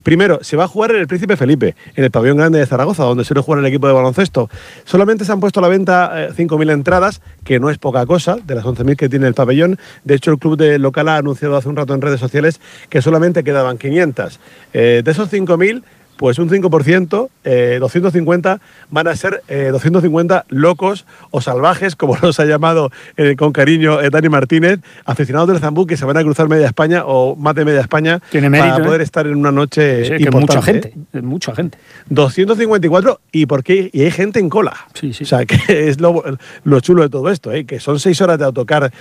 Primero, se va a jugar en el Príncipe Felipe, en el Pabellón Grande de Zaragoza, donde suele jugar el equipo de baloncesto. Solamente se han puesto a la venta 5.000 entradas, que no es poca cosa, de las 11.000 que tiene el pabellón. De hecho, el club local ha anunciado hace un rato en redes sociales que solamente quedaban 500. De esos 5.000, pues un 5%, 250, van a ser 250 locos o salvajes, como los ha llamado con cariño Dani Martínez, aficionados del Zambú, que se van a cruzar media España o más de media España para poder estar en una noche sí, importante. Que mucha gente. 254 y hay gente en cola. Sí. O sea, que es lo chulo de todo esto, que son 6 horas de autocar.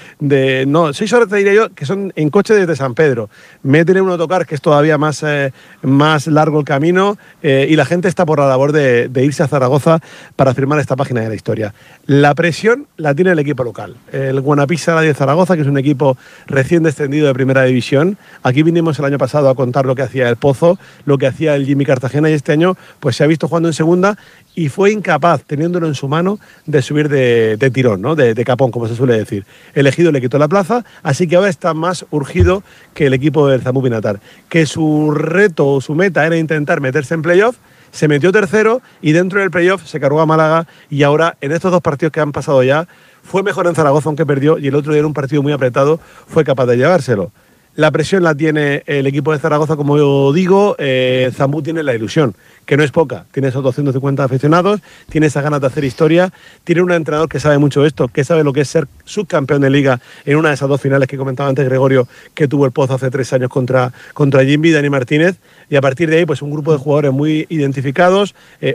6 horas te diría yo, que son en coche desde San Pedro. Métele un autocar que es todavía más largo el camino. Y la gente está por la labor de irse a Zaragoza para firmar esta página de la historia. La presión la tiene el equipo local. El Guanapisa de Zaragoza, que es un equipo recién descendido de Primera División. Aquí vinimos el año pasado a contar lo que hacía el Pozo, lo que hacía el Jimmy Cartagena, y este año pues se ha visto jugando en segunda y fue incapaz, teniéndolo en su mano, de subir de tirón, ¿no? de capón, como se suele decir. El Ejido le quitó la plaza, así que ahora está más urgido que el equipo del Zambú Pinatar. Que su reto o su meta era intentar meterse en playoff, se metió tercero y dentro del playoff se cargó a Málaga, y ahora en estos 2 partidos que han pasado ya fue mejor en Zaragoza, aunque perdió, y el otro día era un partido muy apretado, fue capaz de llevárselo. La presión la tiene el equipo de Zaragoza, como yo digo. Zambú tiene la ilusión, que no es poca. Tiene esos 250 aficionados, tiene esas ganas de hacer historia, tiene un entrenador que sabe mucho esto, que sabe lo que es ser subcampeón de Liga en una de esas 2 finales que comentaba antes Gregorio, que tuvo el Pozo hace 3 años contra Jimmy, Dani Martínez. Y a partir de ahí, pues un grupo de jugadores muy identificados,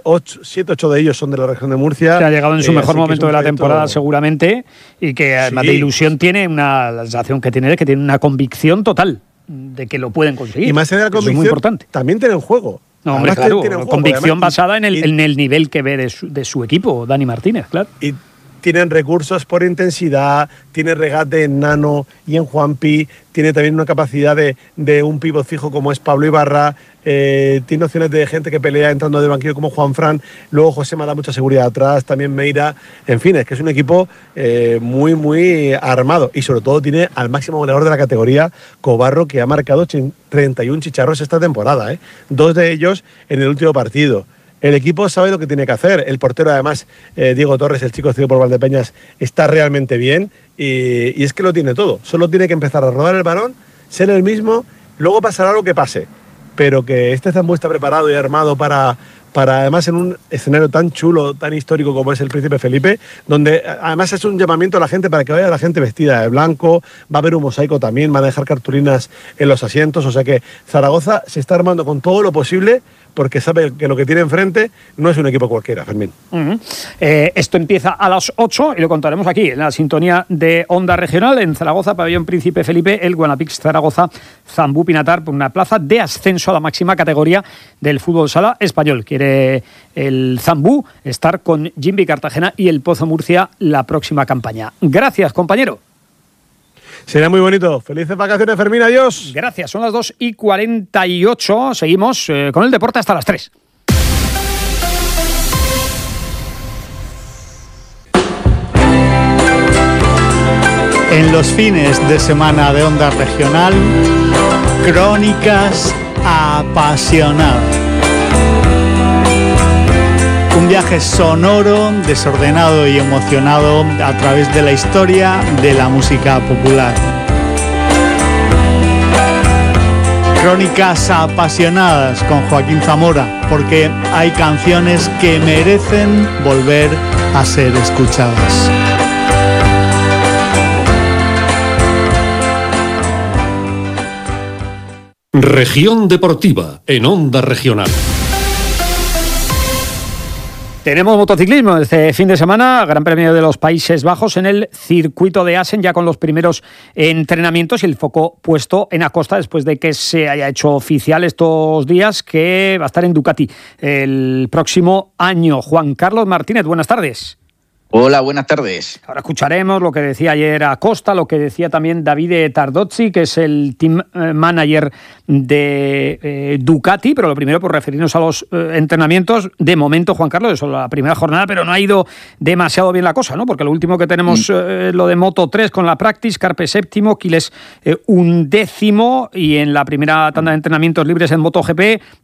7-8 de ellos son de la región de Murcia. Que ha llegado en su mejor momento de la temporada seguramente, y que además de ilusión tiene la sensación que tiene una convicción total de que lo pueden conseguir. Y más allá de la convicción, es muy importante. También tienen juego. No, hombre, claro, convicción basada en el nivel que ve de su equipo, Dani Martínez, claro. Y tienen recursos por intensidad, tiene regate en Nano y en Juanpi, tiene también una capacidad de un pívot fijo como es Pablo Ibarra, tiene opciones de gente que pelea entrando de banquillo como Juanfran, luego José me da mucha seguridad atrás, también Meira, en fin, es que es un equipo muy, muy armado, y sobre todo tiene al máximo goleador de la categoría, Cobarro, que ha marcado 31 chicharros esta temporada, 2 de ellos en el último partido. El equipo sabe lo que tiene que hacer. El portero, además, Diego Torres, el chico cedido por Valdepeñas, está realmente bien, y es que lo tiene todo. Solo tiene que empezar a rodar el balón, ser el mismo, luego pasará lo que pase. Pero que este Zambú está preparado y armado para además en un escenario tan chulo, tan histórico como es el Príncipe Felipe, donde además es un llamamiento a la gente para que vaya la gente vestida de blanco, va a haber un mosaico también, van a dejar cartulinas en los asientos, o sea que Zaragoza se está armando con todo lo posible, porque sabe que lo que tiene enfrente no es un equipo cualquiera, Fermín. Esto empieza a las 8 y lo contaremos aquí, en la sintonía de Onda Regional, en Zaragoza, Pabellón Príncipe Felipe, el Guanapix Zaragoza, Zambú Pinatar, por una plaza de ascenso a la máxima categoría del fútbol sala español. Quiere el Zambú estar con Jimmy Cartagena y el Pozo Murcia la próxima campaña. Gracias, compañero. Será muy bonito. Felices vacaciones, Fermín. Adiós. Gracias. Son las 2:48. Seguimos con el deporte hasta las 3. En los fines de semana de Onda Regional, Crónicas Apasionadas. Un viaje sonoro, desordenado y emocionado a través de la historia de la música popular. Crónicas apasionadas con Joaquín Zamora, porque hay canciones que merecen volver a ser escuchadas. Región Deportiva en Onda Regional. Tenemos motociclismo este fin de semana, Gran Premio de los Países Bajos en el circuito de Assen, ya con los primeros entrenamientos y el foco puesto en Acosta después de que se haya hecho oficial estos días que va a estar en Ducati el próximo año. Juan Carlos Martínez, buenas tardes. Hola, buenas tardes. Ahora escucharemos lo que decía ayer Acosta, lo que decía también Davide Tardozzi, que es el team manager de Ducati, pero lo primero por referirnos a los entrenamientos. De momento, Juan Carlos, eso es la primera jornada, pero no ha ido demasiado bien la cosa, ¿no? Porque lo último que tenemos, lo de Moto3 con la Practice, Carpe séptimo, Quiles 11º, y en la primera tanda de entrenamientos libres en MotoGP,